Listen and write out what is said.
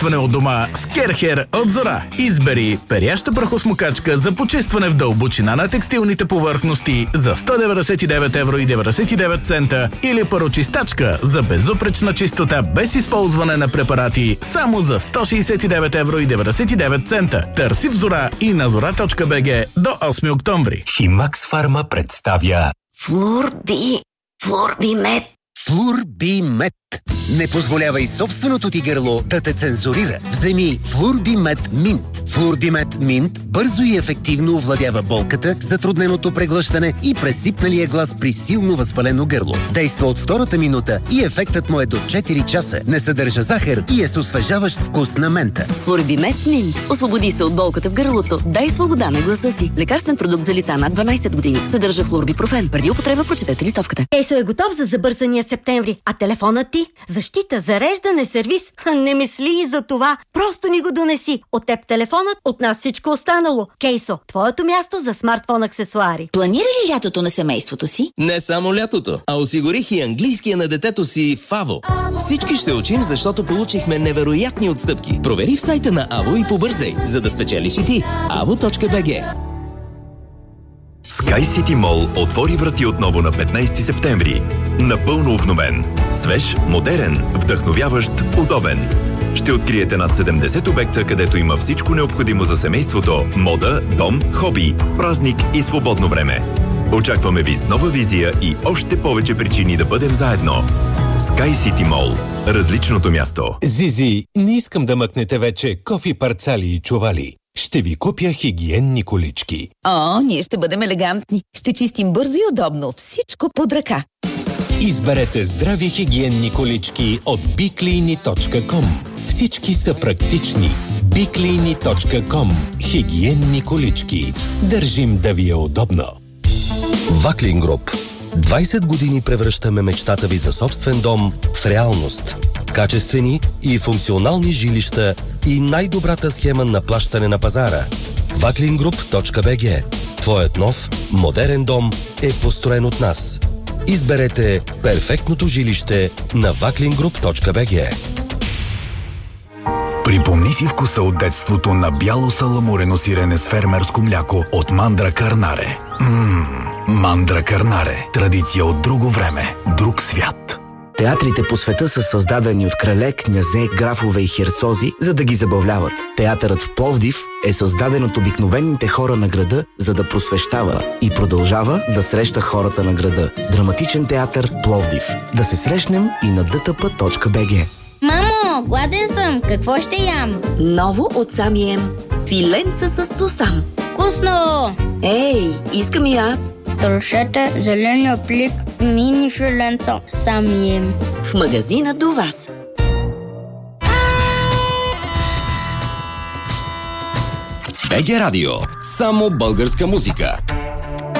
почистване от дома с Керхер от Зора. Избери перяща прахосмокачка за почистване в дълбочина на текстилните повърхности за 199,99 евро или парочистачка за безупречна чистота без използване на препарати само за 169,99 евро. Търси в Зора и на zora.bg до 8 октомври. Химакс Фарма представя Флурбимет. Флурбимет. Не позволявай собственото ти гърло да те цензурира. Вземи Флурбимет Минт. Флурбимет Минт бързо и ефективно овладява болката, затрудненото преглъщане и пресипналия глас при силно възпалено гърло. Действа от втората минута и ефектът му е до 4 часа. Не съдържа захар и е с освежаващ вкус на мента. Флурбимет Минт. Освободи се от болката в гърлото. Дай свобода на гласа си. Лекарствен продукт за лица над 12 години. Съдържа флурбипрофен. Преди употреба прочетете листовката. Ейсо е готов за забързания септември. А телефонът ти? Защита, зареждане, сервис. Не мисли и за това. Просто ни го донеси. От теб телефонът, от нас всичко останало. Кейсо, твоето място за смартфон аксесуари. Планира ли лятото на семейството си? Не само лятото, а осигурих и английския на детето си в АВО. Всички ще учим, защото получихме невероятни отстъпки. Провери в сайта на АВО и побързай, за да спечелиш и ти. avo.bg. Sky City Mall отвори врати отново на 15 септември. Напълно обновен. Свеж, модерен, вдъхновяващ, удобен. Ще откриете над 70 обекта, където има всичко необходимо за семейството, мода, дом, хоби, празник и свободно време. Очакваме ви с нова визия и още повече причини да бъдем заедно. Sky City Mall. Различното място. Зизи, не искам да мъкнете вече кофи, парцали и чували. Ще ви купя хигиенни колички. Ние ще бъдем елегантни. Ще чистим бързо и удобно. Всичко под ръка. Изберете здрави хигиенни колички от biclean.com. Всички са практични. biclean.com. Хигиенни колички. Държим да ви е удобно. Ваклин Груп. 20 години превръщаме мечтата ви за собствен дом в реалност. Качествени и функционални жилища и най-добрата схема на плащане на пазара. Vaklingroup.bg. Твоят нов, модерен дом е построен от нас. Изберете перфектното жилище на Vaklingroup.bg. Припомни си вкуса от детството на бяло саламурено сирене с фермерско мляко от Мандра Карнаре. Мандра Карнаре. Традиция от друго време, друг свят. Театрите по света са създадени от крале, князе, графове и херцози, за да ги забавляват. Театърът в Пловдив е създаден от обикновените хора на града, за да просвещава и продължава да среща хората на града. Драматичен театър Пловдив. Да се срещнем и на dtp.bg. Мамо, гладен съм. Какво ще ям? Ново от Самием. Филенца с сусам. Вкусно! Ей, искам и аз. Търсете зеления плик мини филенца Самием. В магазина до вас. БГ Радио. Само българска музика.